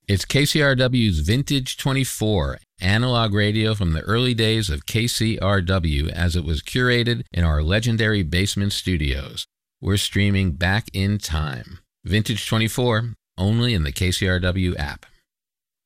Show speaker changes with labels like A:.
A: It's KCRW's Vintage 24, analog radio from the early days of KCRW as it was curated in our legendary basement studios. We're streaming back in time. Vintage 24, only in the KCRW app.